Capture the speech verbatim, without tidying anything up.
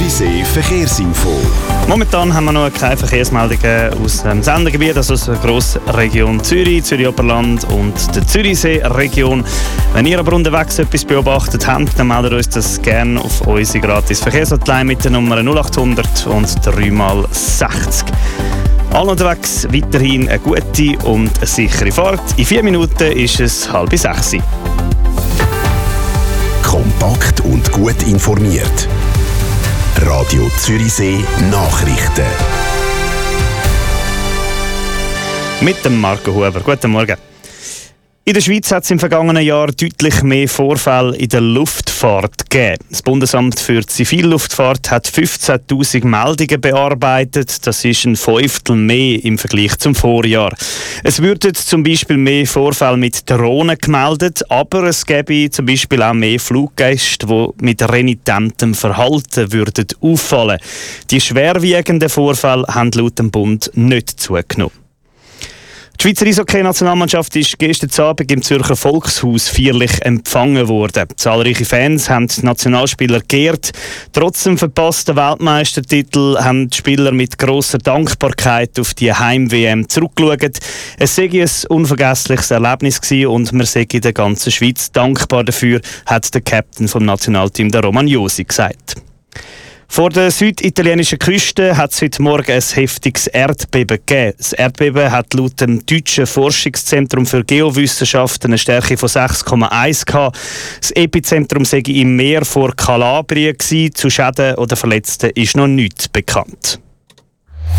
Zürichsee Verkehrsinfo. Momentan haben wir noch keine Verkehrsmeldungen aus dem Sendegebiet, also aus der Grossregion Zürich, Zürich-Oberland und der Zürichsee-Region. Wenn ihr aber unterwegs etwas beobachtet habt, dann meldet uns das gerne auf unsere gratis Verkehrshotline mit der Nummer null acht hundert und drei mal sechzig. Alle unterwegs, weiterhin eine gute und eine sichere Fahrt. In vier Minuten ist es halb sechs. Kompakt und gut informiert. Radio Zürichsee Nachrichten. Mit dem Marco Huber. Guten Morgen. In der Schweiz hat es im vergangenen Jahr deutlich mehr Vorfälle in der Luftfahrt gegeben. Das Bundesamt für Zivilluftfahrt hat fünfzehntausend Meldungen bearbeitet. Das ist ein Fünftel mehr im Vergleich zum Vorjahr. Es würden zum Beispiel mehr Vorfälle mit Drohnen gemeldet, aber es gäbe zum Beispiel auch mehr Fluggäste, die mit renitentem Verhalten würden auffallen. Die schwerwiegenden Vorfälle haben laut dem Bund nicht zugenommen. Die Schweizer Eishockey-Nationalmannschaft ist gestern Abend im Zürcher Volkshaus feierlich empfangen worden. Zahlreiche Fans haben die Nationalspieler geehrt. Trotz dem verpassten Weltmeistertitel haben die Spieler mit grosser Dankbarkeit auf die Heim-W M zurückgeschaut. Es sei ein unvergessliches Erlebnis gewesen und man sei in der ganzen Schweiz dankbar dafür, hat der Captain vom Nationalteam, der Roman Josi, gesagt. Vor der süditalienischen Küste hat es heute Morgen ein heftiges Erdbeben gegeben. Das Erdbeben hat laut dem deutschen Forschungszentrum für Geowissenschaften eine Stärke von sechs Komma eins gehabt. Das Epizentrum sei im Meer vor Kalabrien gewesen. Zu Schäden oder Verletzten ist noch nichts bekannt.